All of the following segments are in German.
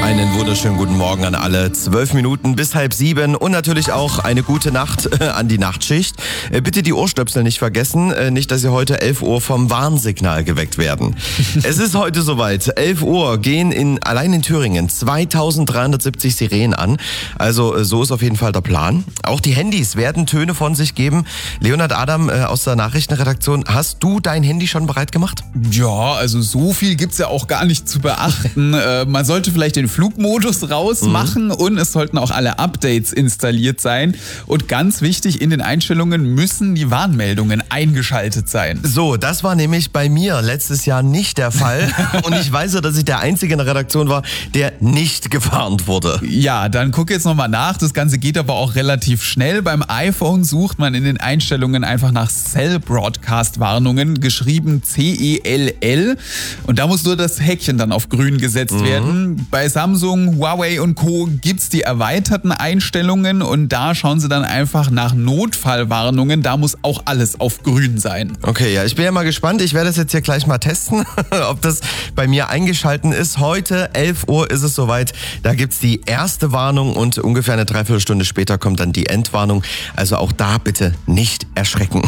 Einen wunderschönen guten Morgen an alle. 12 Minuten bis 6:30 und natürlich auch eine gute Nacht an die Nachtschicht. Bitte die Ohrstöpsel nicht vergessen, nicht, dass Sie heute 11 Uhr vom Warnsignal geweckt werden. Es ist heute soweit. 11 Uhr gehen allein in Thüringen 2370 Sirenen an. Also so ist auf jeden Fall der Plan. Auch die Handys werden Töne von sich geben. Leonhard Adam aus der Nachrichtenredaktion, hast du dein Handy schon bereit gemacht? Ja, also so viel gibt's ja auch gar nicht zu beachten. Man sollte vielleicht den Flugmodus rausmachen und es sollten auch alle Updates installiert sein. Und ganz wichtig, in den Einstellungen müssen die Warnmeldungen eingeschaltet sein. So, das war nämlich bei mir letztes Jahr nicht der Fall. Und ich weiß ja, dass ich der Einzige in der Redaktion war, der nicht gewarnt wurde. Ja, dann guck jetzt nochmal nach. Das Ganze geht aber auch relativ schnell. Beim iPhone sucht man in den Einstellungen einfach nach Cell Broadcast Warnungen, geschrieben CELL. Und da muss nur das Häkchen dann auf grün gesetzt werden. Bei Samsung, Huawei und Co. gibt's die erweiterten Einstellungen und da schauen Sie dann einfach nach Notfallwarnungen. Da muss auch alles auf grün sein. Okay, ja, ich bin ja mal gespannt. Ich werde das jetzt hier gleich mal testen, ob das bei mir eingeschalten ist. Heute, 11 Uhr, ist es soweit. Da gibt's die erste Warnung und ungefähr eine Dreiviertelstunde später kommt dann die Endwarnung. Also auch da bitte nicht erschrecken.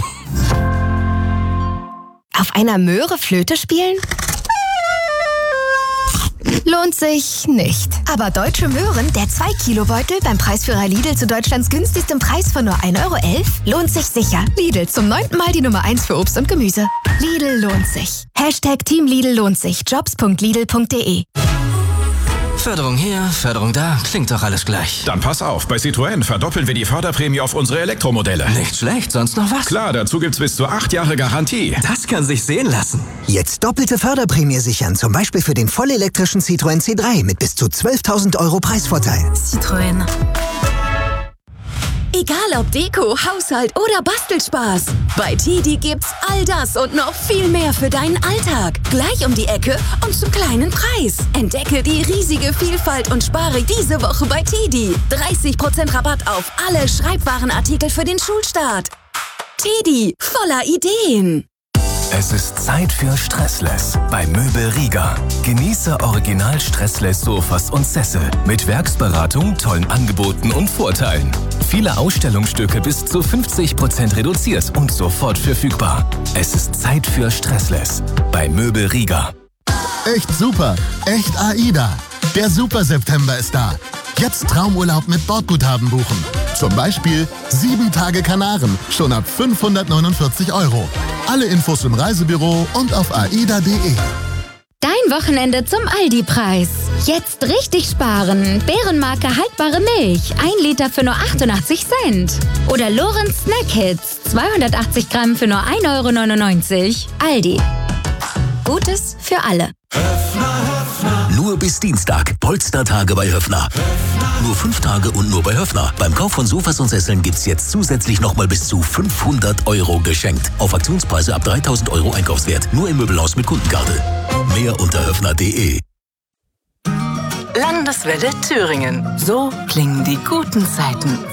Auf einer Möhre Flöte spielen? Lohnt sich nicht. Aber Deutsche Möhren, der 2-Kilo-Beutel beim Preisführer Lidl zu Deutschlands günstigstem Preis von nur 1,11 € lohnt sich sicher. Lidl, zum 9. Mal die Nummer 1 für Obst und Gemüse. Lidl lohnt sich. #Team Lidl lohnt sich. Jobs.lidl.de. Förderung hier, Förderung da, klingt doch alles gleich. Dann pass auf, bei Citroën verdoppeln wir die Förderprämie auf unsere Elektromodelle. Nicht schlecht, sonst noch was? Klar, dazu gibt's bis zu 8 Jahre Garantie. Das kann sich sehen lassen. Jetzt doppelte Förderprämie sichern, zum Beispiel für den vollelektrischen Citroën C3 mit bis zu 12.000 € Preisvorteil. Citroën. Egal ob Deko, Haushalt oder Bastelspaß. Bei TEDi gibt's all das und noch viel mehr für deinen Alltag. Gleich um die Ecke und zum kleinen Preis. Entdecke die riesige Vielfalt und spare diese Woche bei TEDi. 30% Rabatt auf alle Schreibwarenartikel für den Schulstart. TEDi, voller Ideen. Es ist Zeit für Stressless bei Möbel Rieger. Genieße original Stressless Sofas und Sessel mit Werksberatung, tollen Angeboten und Vorteilen. Viele Ausstellungsstücke bis zu 50% reduziert und sofort verfügbar. Es ist Zeit für Stressless bei Möbel Rieger. Echt super, echt AIDA. Der Super September ist da. Jetzt Traumurlaub mit Bordguthaben buchen. Zum Beispiel 7 Tage Kanaren, schon ab 549 €. Alle Infos im Reisebüro und auf aida.de. Dein Wochenende zum Aldi-Preis. Jetzt richtig sparen. Bärenmarke haltbare Milch. 1 Liter für nur 88 Cent. Oder Lorenz Snack Hits. 280 Gramm für nur 1,99 €. Aldi. Gutes für alle. Nur bis Dienstag. Polstertage bei Höffner. Nur 5 Tage und nur bei Höffner. Beim Kauf von Sofas und Sesseln gibt's jetzt zusätzlich nochmal bis zu 500 € geschenkt. Auf Aktionspreise ab 3.000 € Einkaufswert. Nur im Möbelhaus mit Kundenkarte. Mehr unter höffner.de. Landeswelle Thüringen. So klingen die guten Zeiten.